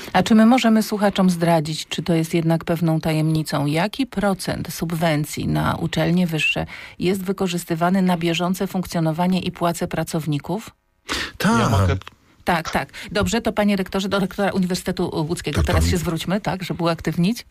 A czy my możemy słuchaczom zdradzić, czy to jest jednak pewną tajemnicą, jaki procent subwencji na uczelnie wyższe jest wykorzystywany na bieżące funkcjonowanie i płace pracowników? Tak. Dobrze, to panie rektorze, do rektora Uniwersytetu Łódzkiego teraz się zwróćmy, tak, żeby uaktywnić.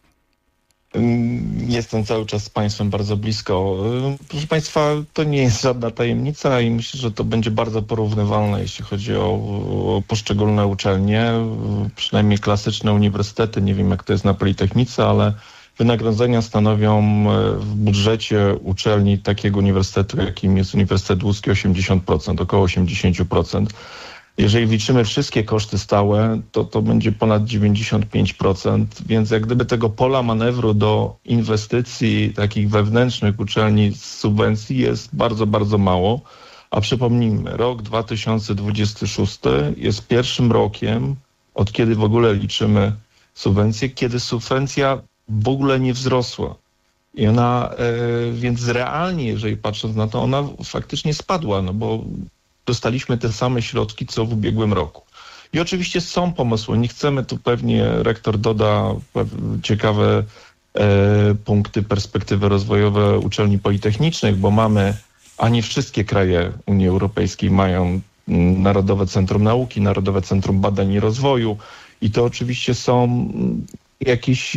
Jestem cały czas z państwem bardzo blisko. Proszę państwa, to nie jest żadna tajemnica i myślę, że to będzie bardzo porównywalne, jeśli chodzi o poszczególne uczelnie, przynajmniej klasyczne uniwersytety. Nie wiem, jak to jest na Politechnice, ale wynagrodzenia stanowią w budżecie uczelni takiego uniwersytetu, jakim jest Uniwersytet Łódzki, 80%, około 80%. Jeżeli liczymy wszystkie koszty stałe, to będzie ponad 95%, więc jak gdyby tego pola manewru do inwestycji takich wewnętrznych uczelni z subwencji jest bardzo, bardzo mało. A przypomnijmy, rok 2026 jest pierwszym rokiem, od kiedy w ogóle liczymy subwencję, kiedy subwencja w ogóle nie wzrosła. I ona, więc realnie, jeżeli patrząc na to, ona faktycznie spadła, no bo dostaliśmy te same środki, co w ubiegłym roku. I oczywiście są pomysły. Nie chcemy tu, pewnie rektor doda ciekawe punkty, perspektywy rozwojowe uczelni politechnicznych, bo mamy, a nie wszystkie kraje Unii Europejskiej mają Narodowe Centrum Nauki, Narodowe Centrum Badań i Rozwoju i to oczywiście są jakieś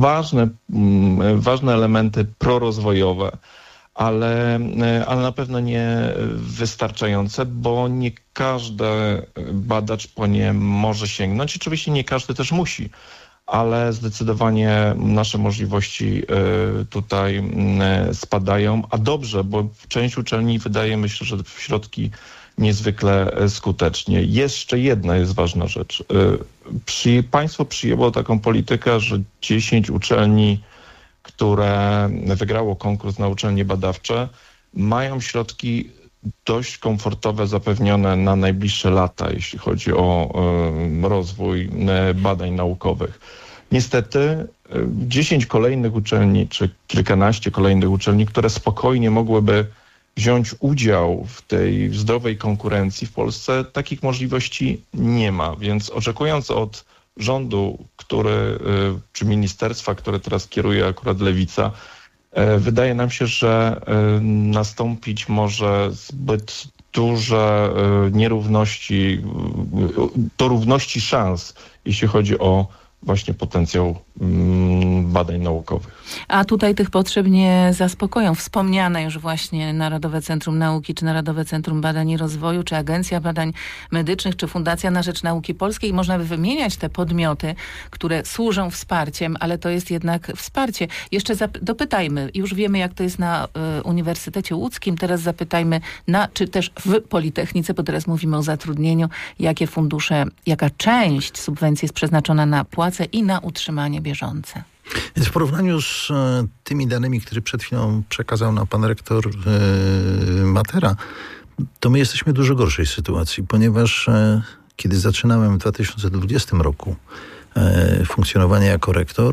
ważne elementy prorozwojowe, ale na pewno nie wystarczające, bo nie każdy badacz po nie może sięgnąć. Oczywiście nie każdy też musi, ale zdecydowanie nasze możliwości tutaj spadają, a dobrze, bo część uczelni wydaje, myślę, że środki niezwykle skutecznie. Jeszcze jedna jest ważna rzecz. Państwo przyjęło taką politykę, że 10 uczelni, które wygrało konkurs na uczelnie badawcze, mają środki dość komfortowe zapewnione na najbliższe lata, jeśli chodzi o rozwój badań naukowych. Niestety 10 kolejnych uczelni, czy kilkanaście kolejnych uczelni, które spokojnie mogłyby wziąć udział w tej zdrowej konkurencji w Polsce, takich możliwości nie ma. Więc oczekując od rządu, czy ministerstwa, które teraz kieruje akurat Lewica, wydaje nam się, że nastąpić może zbyt duże nierówności, do równości szans, jeśli chodzi o właśnie potencjał badań naukowych. A tutaj tych potrzeb nie zaspokoją wspomniane już właśnie Narodowe Centrum Nauki, czy Narodowe Centrum Badań i Rozwoju, czy Agencja Badań Medycznych, czy Fundacja na Rzecz Nauki Polskiej. Można by wymieniać te podmioty, które służą wsparciem, ale to jest jednak wsparcie. Jeszcze dopytajmy, już wiemy, jak to jest na Uniwersytecie Łódzkim, teraz zapytajmy czy też w Politechnice, bo teraz mówimy o zatrudnieniu, jakie fundusze, jaka część subwencji jest przeznaczona na płace i na utrzymanie bieżące. Więc w porównaniu z tymi danymi, które przed chwilą przekazał nam pan rektor Matera, to my jesteśmy w dużo gorszej sytuacji, ponieważ kiedy zaczynałem w 2020 roku funkcjonowanie jako rektor,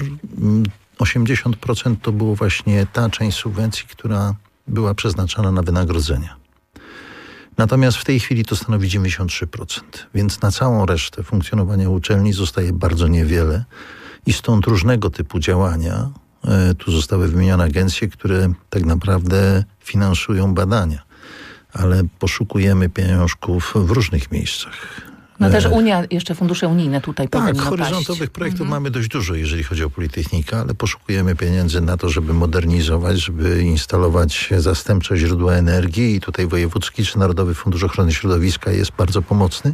80% to było właśnie ta część subwencji, która była przeznaczana na wynagrodzenia. Natomiast w tej chwili to stanowi 93%, więc na całą resztę funkcjonowania uczelni zostaje bardzo niewiele i stąd różnego typu działania. Tu zostały wymienione agencje, które tak naprawdę finansują badania, ale poszukujemy pieniążków w różnych miejscach. No też Unia, jeszcze fundusze unijne tutaj powinny Tak, horyzontowych projektów mamy dość dużo, jeżeli chodzi o Politechnikę, ale poszukujemy pieniędzy na to, żeby modernizować, żeby instalować zastępcze źródła energii i tutaj Wojewódzki czy Narodowy Fundusz Ochrony Środowiska jest bardzo pomocny.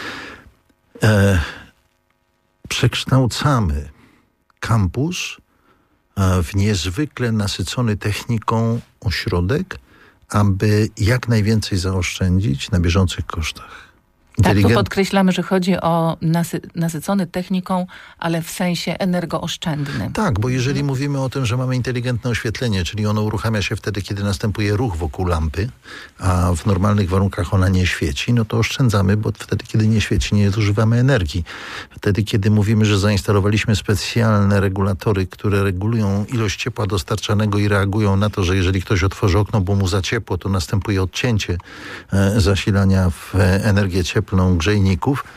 Przekształcamy kampus w niezwykle nasycony techniką ośrodek, aby jak najwięcej zaoszczędzić na bieżących kosztach. Tak, tu podkreślamy, że chodzi o nasycony techniką, ale w sensie energooszczędnym. Tak, bo jeżeli mówimy o tym, że mamy inteligentne oświetlenie, czyli ono uruchamia się wtedy, kiedy następuje ruch wokół lampy, a w normalnych warunkach ona nie świeci, no to oszczędzamy, bo wtedy, kiedy nie świeci, nie zużywamy energii. Wtedy, kiedy mówimy, że zainstalowaliśmy specjalne regulatory, które regulują ilość ciepła dostarczanego i reagują na to, że jeżeli ktoś otworzy okno, bo mu za ciepło, to następuje odcięcie zasilania w energię cieplną grzejników,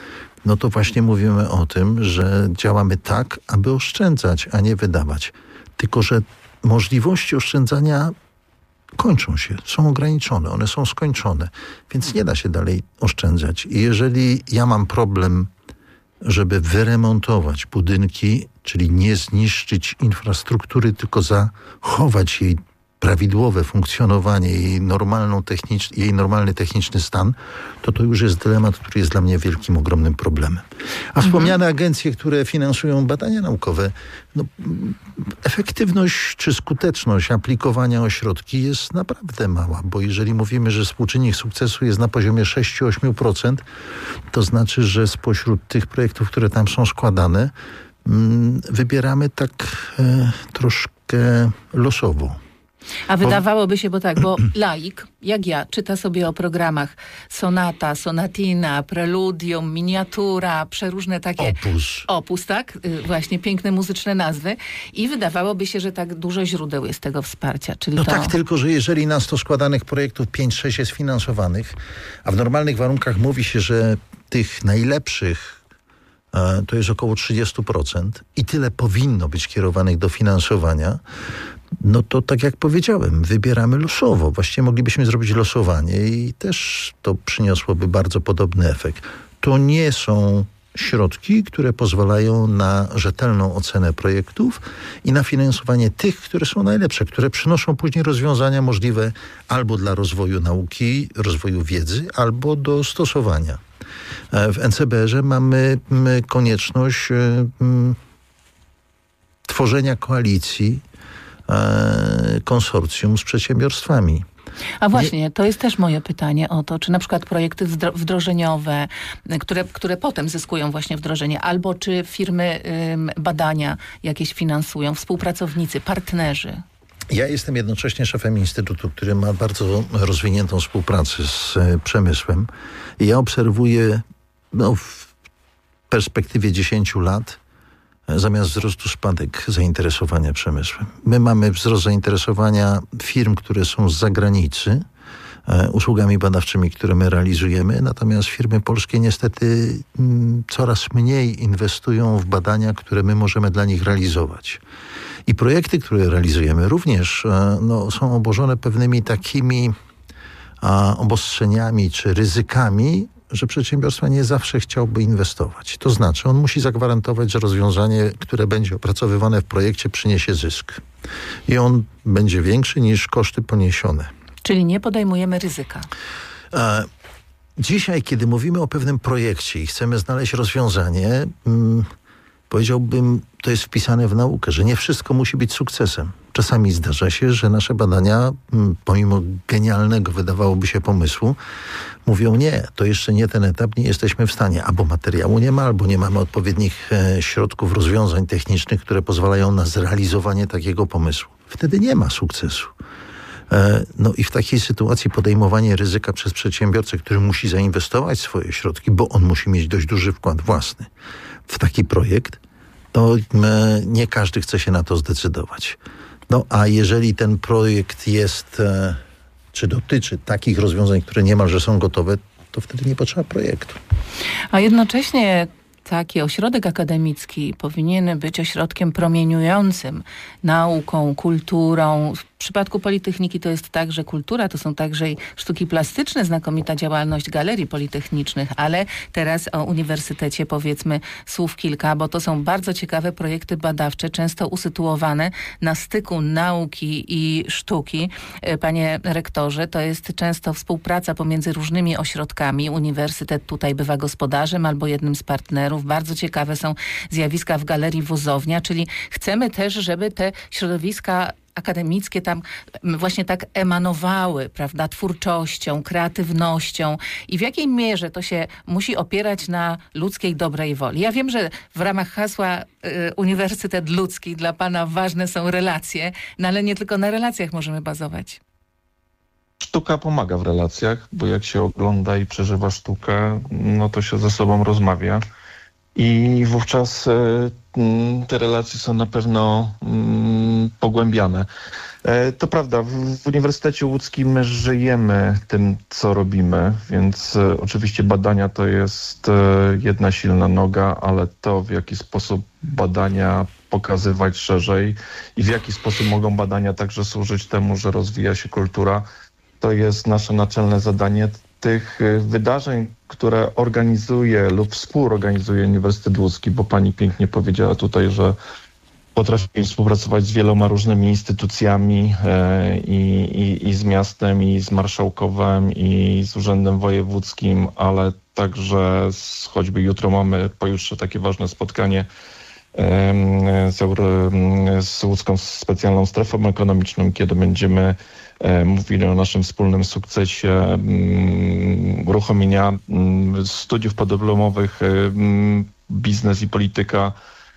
no to właśnie mówimy o tym, że działamy tak, aby oszczędzać, a nie wydawać. Tylko że możliwości oszczędzania kończą się, są ograniczone, one są skończone, więc nie da się dalej oszczędzać. I jeżeli ja mam problem, żeby wyremontować budynki, czyli nie zniszczyć infrastruktury, tylko zachować jej prawidłowe funkcjonowanie, jej normalny techniczny stan, to już jest dylemat, który jest dla mnie wielkim, ogromnym problemem. A wspomniane agencje, które finansują badania naukowe, efektywność czy skuteczność aplikowania o środki jest naprawdę mała, bo jeżeli mówimy, że współczynnik sukcesu jest na poziomie 6-8%, to znaczy, że spośród tych projektów, które tam są składane, wybieramy tak troszkę losowo. A wydawałoby się, bo laik, jak ja, czyta sobie o programach sonata, sonatina, preludium, miniatura, przeróżne takie... Opus, tak? Właśnie, piękne muzyczne nazwy. I wydawałoby się, że tak dużo źródeł jest tego wsparcia. Czyli tak, tylko że jeżeli na 100 składanych projektów 5-6 jest finansowanych, a w normalnych warunkach mówi się, że tych najlepszych to jest około 30% i tyle powinno być kierowanych do finansowania, no to tak jak powiedziałem, wybieramy losowo. Właściwie moglibyśmy zrobić losowanie i też to przyniosłoby bardzo podobny efekt. To nie są środki, które pozwalają na rzetelną ocenę projektów i na finansowanie tych, które są najlepsze, które przynoszą później rozwiązania możliwe albo dla rozwoju nauki, rozwoju wiedzy, albo do stosowania. W NCBR-ze mamy konieczność tworzenia koalicji, konsorcjum z przedsiębiorstwami. A właśnie, to jest też moje pytanie o to, czy na przykład projekty wdrożeniowe, które potem zyskują właśnie wdrożenie, albo czy firmy badania jakieś finansują, współpracownicy, partnerzy. Ja jestem jednocześnie szefem instytutu, który ma bardzo rozwiniętą współpracę z przemysłem. I ja obserwuję w perspektywie 10 lat zamiast wzrostu spadek zainteresowania przemysłem. My mamy wzrost zainteresowania firm, które są z zagranicy, usługami badawczymi, które my realizujemy, natomiast firmy polskie niestety coraz mniej inwestują w badania, które my możemy dla nich realizować. I projekty, które realizujemy również są obłożone pewnymi takimi obostrzeniami czy ryzykami, że przedsiębiorstwo nie zawsze chciałby inwestować. To znaczy, on musi zagwarantować, że rozwiązanie, które będzie opracowywane w projekcie, przyniesie zysk. I on będzie większy niż koszty poniesione. Czyli nie podejmujemy ryzyka. Dzisiaj, kiedy mówimy o pewnym projekcie i chcemy znaleźć rozwiązanie, powiedziałbym, to jest wpisane w naukę, że nie wszystko musi być sukcesem. Czasami zdarza się, że nasze badania, pomimo genialnego, wydawałoby się, pomysłu, mówią nie, to jeszcze nie ten etap, nie jesteśmy w stanie. Albo materiału nie ma, albo nie mamy odpowiednich środków, rozwiązań technicznych, które pozwalają na zrealizowanie takiego pomysłu. Wtedy nie ma sukcesu. No i w takiej sytuacji podejmowanie ryzyka przez przedsiębiorcę, który musi zainwestować swoje środki, bo on musi mieć dość duży wkład własny w taki projekt, to nie każdy chce się na to zdecydować. No a jeżeli ten projekt jest, czy dotyczy takich rozwiązań, które niemalże są gotowe, to wtedy nie potrzeba projektu. A jednocześnie taki ośrodek akademicki powinien być ośrodkiem promieniującym nauką, kulturą. W przypadku Politechniki to jest tak, że kultura to są także i sztuki plastyczne, znakomita działalność galerii politechnicznych, ale teraz o uniwersytecie powiedzmy słów kilka, bo to są bardzo ciekawe projekty badawcze, często usytuowane na styku nauki i sztuki. Panie rektorze, to jest często współpraca pomiędzy różnymi ośrodkami. Uniwersytet tutaj bywa gospodarzem albo jednym z partnerów. Bardzo ciekawe są zjawiska w Galerii Wozownia, czyli chcemy też, żeby te środowiska akademickie tam właśnie tak emanowały, prawda, twórczością, kreatywnością i w jakiej mierze to się musi opierać na ludzkiej dobrej woli. Ja wiem, że w ramach hasła Uniwersytet Ludzki dla pana ważne są relacje, no ale nie tylko na relacjach możemy bazować. Sztuka pomaga w relacjach, bo jak się ogląda i przeżywa sztukę, no to się ze sobą rozmawia. I wówczas te relacje są na pewno pogłębiane. To prawda, w Uniwersytecie Łódzkim my żyjemy tym, co robimy, więc oczywiście badania to jest jedna silna noga, ale to, w jaki sposób badania pokazywać szerzej i w jaki sposób mogą badania także służyć temu, że rozwija się kultura, to jest nasze naczelne zadanie. Tych wydarzeń, które organizuje lub współorganizuje Uniwersytet Łódzki, bo pani pięknie powiedziała tutaj, że potrafimy współpracować z wieloma różnymi instytucjami i z miastem, i z marszałkowem, i z Urzędem Wojewódzkim, ale także choćby jutro mamy, pojutrze takie ważne spotkanie z Łódzką Specjalną Strefą Ekonomiczną, kiedy będziemy mówili o naszym wspólnym sukcesie uruchomienia studiów podyplomowych biznes i polityka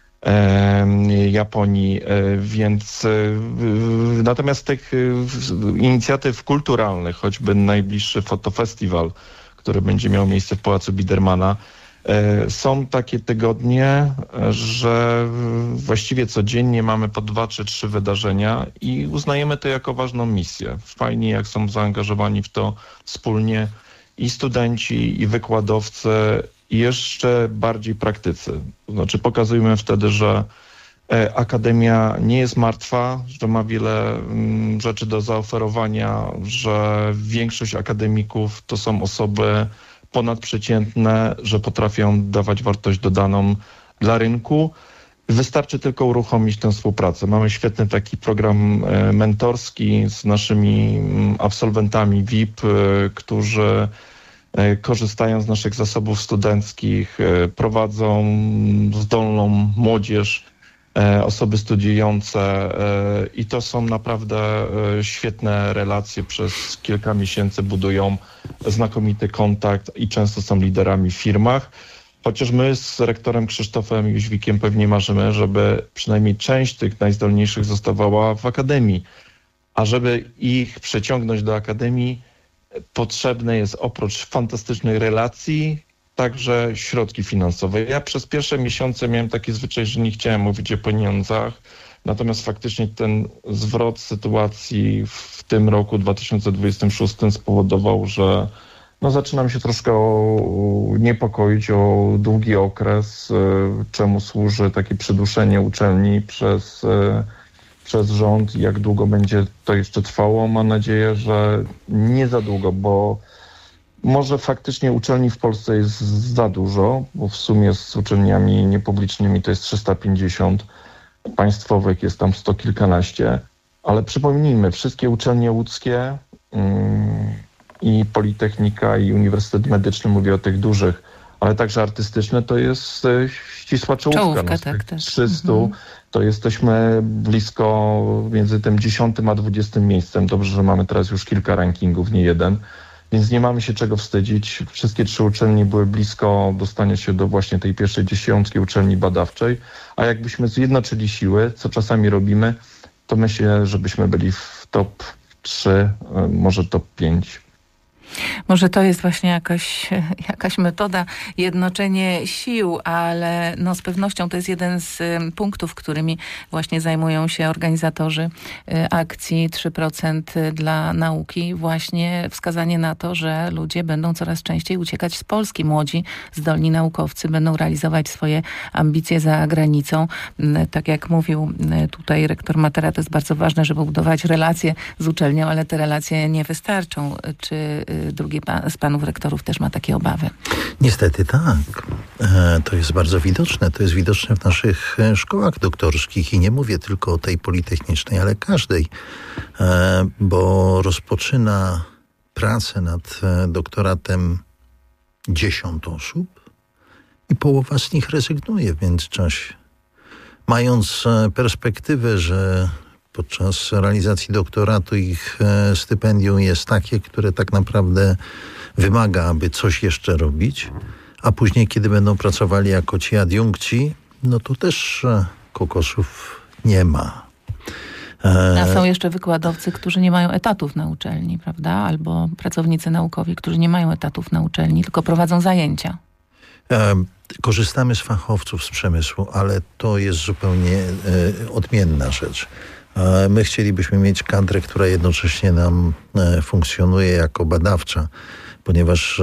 Japonii, więc natomiast tych inicjatyw kulturalnych, choćby najbliższy fotofestiwal, który będzie miał miejsce w Pałacu Biedermana, są takie tygodnie, że właściwie codziennie mamy po 2 czy 3 wydarzenia i uznajemy to jako ważną misję. Fajnie, jak są zaangażowani w to wspólnie i studenci, i wykładowcy, i jeszcze bardziej praktycy. To znaczy pokazujemy wtedy, że akademia nie jest martwa, że ma wiele rzeczy do zaoferowania, że większość akademików to są osoby ponadprzeciętne, że potrafią dawać wartość dodaną dla rynku. Wystarczy tylko uruchomić tę współpracę. Mamy świetny taki program mentorski z naszymi absolwentami VIP, którzy korzystają z naszych zasobów studenckich, prowadzą zdolną młodzież, osoby studiujące i to są naprawdę świetne relacje. Przez kilka miesięcy budują znakomity kontakt i często są liderami w firmach. Chociaż my z rektorem Krzysztofem Jóźwikiem pewnie marzymy, żeby przynajmniej część tych najzdolniejszych zostawała w akademii. A żeby ich przeciągnąć do akademii, potrzebne jest oprócz fantastycznych relacji także środki finansowe. Ja przez pierwsze miesiące miałem taki zwyczaj, że nie chciałem mówić o pieniądzach, natomiast faktycznie ten zwrot sytuacji w tym roku 2026 spowodował, że zaczynam się troszkę niepokoić o długi okres, czemu służy takie przyduszenie uczelni przez rząd i jak długo będzie to jeszcze trwało. Mam nadzieję, że nie za długo, bo może faktycznie uczelni w Polsce jest za dużo, bo w sumie z uczelniami niepublicznymi to jest 350, państwowych jest tam 100 kilkanaście, ale przypomnijmy, wszystkie uczelnie łódzkie i Politechnika i Uniwersytet Medyczny, mówię o tych dużych, ale także artystyczne, to jest ścisła czołówka. Tak. 300 to jesteśmy blisko między tym 10 a 20 miejscem. Dobrze, że mamy teraz już kilka rankingów, nie jeden, więc nie mamy się czego wstydzić. Wszystkie 3 uczelnie były blisko dostania się do właśnie tej pierwszej 10 uczelni badawczej, a jakbyśmy zjednoczyli siły, co czasami robimy, to myślę, żebyśmy byli w top 3, może top 5. Może to jest właśnie jakaś metoda, jednoczenie sił, ale z pewnością to jest jeden z punktów, którymi właśnie zajmują się organizatorzy akcji 3% dla nauki. Właśnie wskazanie na to, że ludzie będą coraz częściej uciekać z Polski. Młodzi, zdolni naukowcy będą realizować swoje ambicje za granicą. Tak jak mówił tutaj rektor Matera, to jest bardzo ważne, żeby budować relacje z uczelnią, ale te relacje nie wystarczą. Czy drugi z panów rektorów też ma takie obawy? Niestety tak. To jest bardzo widoczne. To jest widoczne w naszych szkołach doktorskich i nie mówię tylko o tej politechnicznej, ale każdej, bo rozpoczyna pracę nad doktoratem 10 osób i połowa z nich rezygnuje w międzyczasie. Mając perspektywę, że podczas realizacji doktoratu ich stypendium jest takie, które tak naprawdę wymaga, aby coś jeszcze robić, a później, kiedy będą pracowali jako ci adiunkci, to też kokosów nie ma. A są jeszcze wykładowcy, którzy nie mają etatów na uczelni, prawda? Albo pracownicy naukowi, którzy nie mają etatów na uczelni, tylko prowadzą zajęcia. Korzystamy z fachowców z przemysłu, ale to jest zupełnie odmienna rzecz. My chcielibyśmy mieć kadrę, która jednocześnie nam funkcjonuje jako badawcza, ponieważ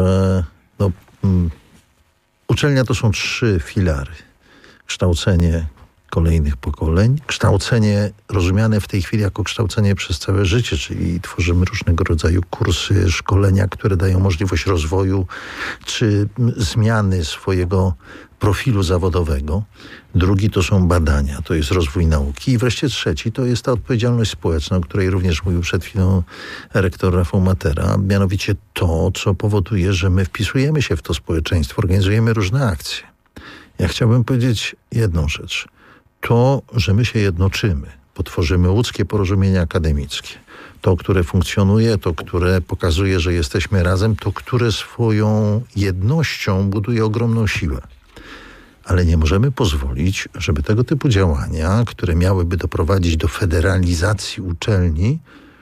uczelnia to są 3 filary. Kształcenie kolejnych pokoleń, kształcenie rozumiane w tej chwili jako kształcenie przez całe życie, czyli tworzymy różnego rodzaju kursy, szkolenia, które dają możliwość rozwoju czy zmiany swojego profilu zawodowego. Drugi to są badania, to jest rozwój nauki. I wreszcie trzeci to jest ta odpowiedzialność społeczna, o której również mówił przed chwilą rektor Rafał Matera, mianowicie to, co powoduje, że my wpisujemy się w to społeczeństwo, organizujemy różne akcje. Ja chciałbym powiedzieć jedną rzecz. To, że my się jednoczymy, potworzymy łódzkie porozumienie akademickie, to, które funkcjonuje, to, które pokazuje, że jesteśmy razem, to, które swoją jednością buduje ogromną siłę. Ale nie możemy pozwolić, żeby tego typu działania, które miałyby doprowadzić do federalizacji uczelni,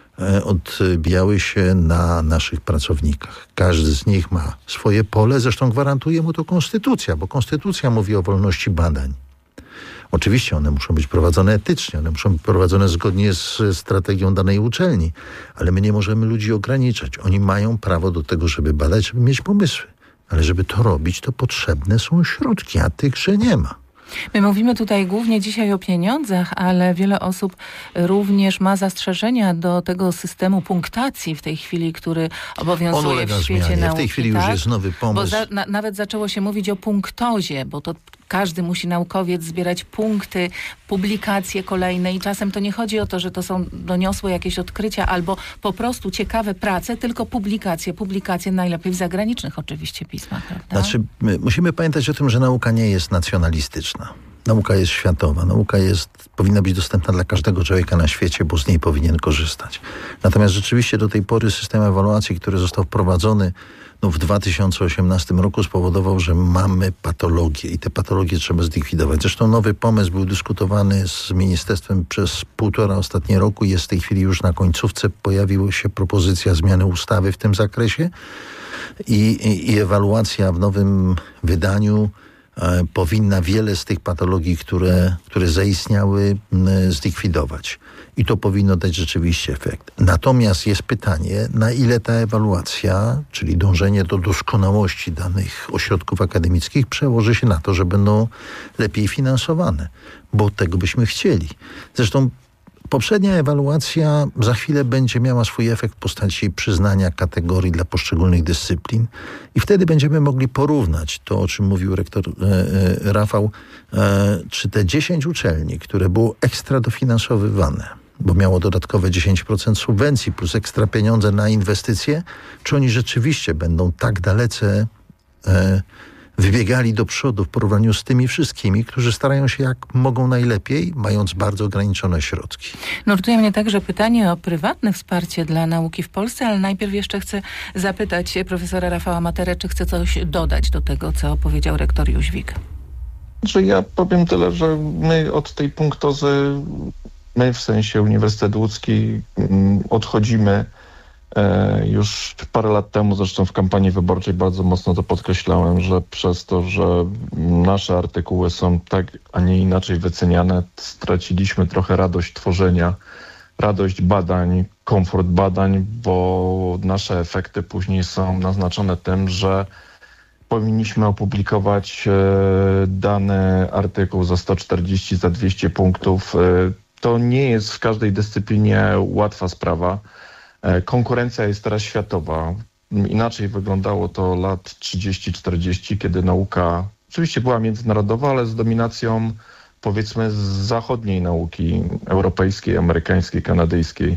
odbijały się na naszych pracownikach. Każdy z nich ma swoje pole, zresztą gwarantuje mu to konstytucja, bo konstytucja mówi o wolności badań. Oczywiście one muszą być prowadzone etycznie, one muszą być prowadzone zgodnie z strategią danej uczelni, ale my nie możemy ludzi ograniczać. Oni mają prawo do tego, żeby badać, żeby mieć pomysły. Ale żeby to robić, to potrzebne są środki, a tychże nie ma. My mówimy tutaj głównie dzisiaj o pieniądzach, ale wiele osób również ma zastrzeżenia do tego systemu punktacji w tej chwili, który obowiązuje w świecie zmianie. nauki. W tej chwili już jest nowy pomysł. Bo nawet zaczęło się mówić o punktozie, bo to każdy musi, naukowiec, zbierać punkty, publikacje kolejne i czasem to nie chodzi o to, że to są doniosłe jakieś odkrycia albo po prostu ciekawe prace, tylko publikacje najlepiej w zagranicznych oczywiście pismach. Prawda? Znaczy, musimy pamiętać o tym, że nauka nie jest nacjonalistyczna. Nauka jest światowa. Nauka powinna być dostępna dla każdego człowieka na świecie, bo z niej powinien korzystać. Natomiast rzeczywiście do tej pory system ewaluacji, który został wprowadzony w 2018 roku, spowodował, że mamy patologie i te patologie trzeba zlikwidować. Zresztą nowy pomysł był dyskutowany z ministerstwem przez 1,5 ostatnie roku. Jest w tej chwili już na końcówce. Pojawiła się propozycja zmiany ustawy w tym zakresie i ewaluacja w nowym wydaniu powinna wiele z tych patologii, które zaistniały, zlikwidować. I to powinno dać rzeczywiście efekt. Natomiast jest pytanie, na ile ta ewaluacja, czyli dążenie do doskonałości danych ośrodków akademickich, przełoży się na to, że będą lepiej finansowane. Bo tego byśmy chcieli. Zresztą poprzednia ewaluacja za chwilę będzie miała swój efekt w postaci przyznania kategorii dla poszczególnych dyscyplin i wtedy będziemy mogli porównać to, o czym mówił rektor Rafał, czy te 10 uczelni, które było ekstra dofinansowywane, bo miało dodatkowe 10% subwencji plus ekstra pieniądze na inwestycje, czy oni rzeczywiście będą tak dalece wybiegali do przodu w porównaniu z tymi wszystkimi, którzy starają się jak mogą najlepiej, mając bardzo ograniczone środki. Nurtuje mnie także pytanie o prywatne wsparcie dla nauki w Polsce, ale najpierw jeszcze chcę zapytać profesora Rafała Materę, czy chce coś dodać do tego, co powiedział rektor Jóźwik. Że ja powiem tyle, że my od tej punktozy, my w sensie Uniwersytet Łódzki odchodzimy. Już parę lat temu, zresztą w kampanii wyborczej bardzo mocno to podkreślałem, że przez to, że nasze artykuły są tak, a nie inaczej wyceniane, straciliśmy trochę radość tworzenia, radość badań, komfort badań, bo nasze efekty później są naznaczone tym, że powinniśmy opublikować dany artykuł za 140, za 200 punktów. To nie jest w każdej dyscyplinie łatwa sprawa. Konkurencja jest teraz światowa. Inaczej wyglądało to lat 30-40, kiedy nauka oczywiście była międzynarodowa, ale z dominacją, powiedzmy, z zachodniej nauki, europejskiej, amerykańskiej, kanadyjskiej,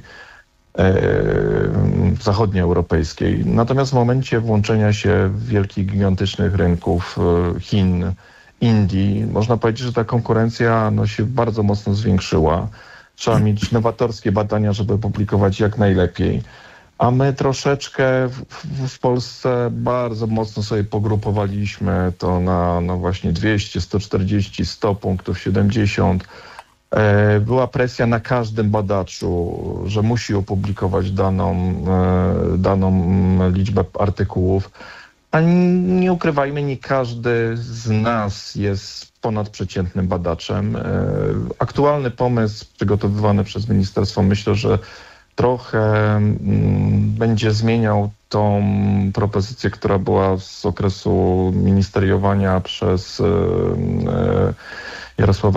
zachodnioeuropejskiej. Natomiast w momencie włączenia się wielkich, gigantycznych rynków Chin, Indii, można powiedzieć, że ta konkurencja się bardzo mocno zwiększyła. Trzeba mieć nowatorskie badania, żeby publikować jak najlepiej. A my troszeczkę w Polsce bardzo mocno sobie pogrupowaliśmy to na właśnie 200, 140, 100 punktów, 70. Była presja na każdym badaczu, że musi opublikować daną liczbę artykułów. A nie ukrywajmy, nie każdy z nas jest ponadprzeciętnym badaczem. Aktualny pomysł przygotowywany przez ministerstwo, myślę, że trochę będzie zmieniał tą propozycję, która była z okresu ministeriowania przez Jarosława